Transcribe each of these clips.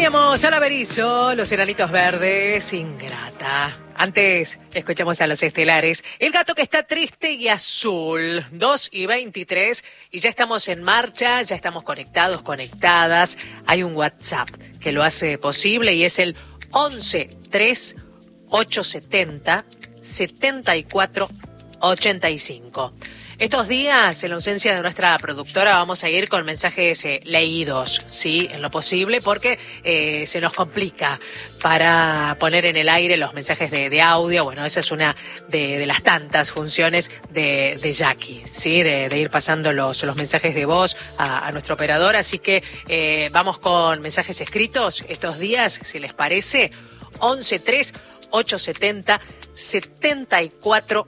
Teníamos a la Berizo, los Enanitos Verdes, Ingrata. Antes escuchamos a los Estelares, El Gato que está triste y azul, 2:23, y ya estamos en marcha, ya estamos conectados, conectadas. Hay un WhatsApp que lo hace posible y es el 11 3 870 74 85. Estos días, en la ausencia de nuestra productora, vamos a ir con mensajes leídos, ¿sí? En lo posible, porque se nos complica para poner en el aire los mensajes de audio. Bueno, esa es una de las tantas funciones de Jackie, ¿sí? De ir pasando los mensajes de voz a nuestro operador. Así que vamos con mensajes escritos estos días, si les parece. 11 3 870 74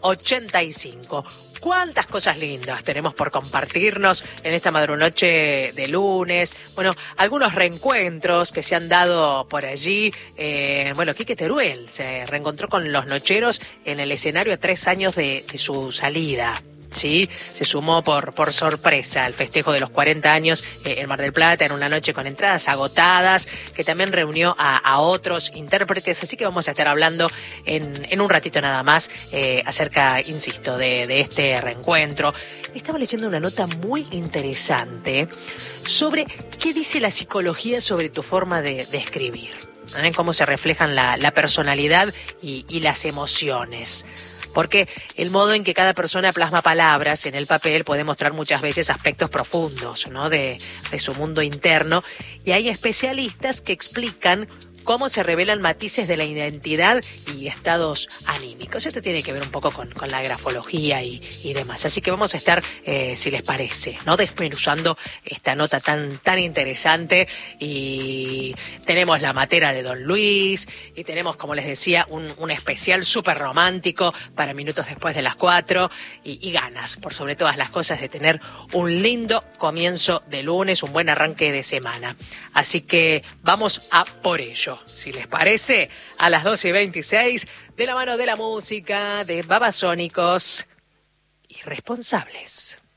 85. ¿Cuántas cosas lindas tenemos por compartirnos en esta madrunoche de lunes? Bueno, algunos reencuentros que se han dado por allí. Quique Teruel se reencontró con los Nocheros en el escenario a 3 años de su salida. Sí, se sumó por sorpresa al festejo de los 40 años en Mar del Plata, en una noche con entradas agotadas, que también reunió a otros intérpretes. Así que vamos a estar hablando en un ratito nada más acerca, insisto, de este reencuentro. Estaba leyendo una nota muy interesante sobre qué dice la psicología sobre tu forma de escribir, cómo se reflejan la personalidad y las emociones. Porque el modo en que cada persona plasma palabras en el papel puede mostrar muchas veces aspectos profundos, ¿no? de su mundo interno. Y hay especialistas que explican cómo se revelan matices de la identidad y estados anímicos. Esto tiene que ver un poco con la grafología y demás. Así que vamos a estar, si les parece, ¿no? Desmenuzando esta nota tan interesante. Y tenemos la matera de Don Luis y tenemos, como les decía, un especial súper romántico para minutos después de las 4 y ganas, por sobre todas las cosas, de tener un lindo comienzo de lunes, un buen arranque de semana. Así que vamos a por ello. Si les parece, a las 12:26, de la mano de la música de Babasónicos Irresponsables.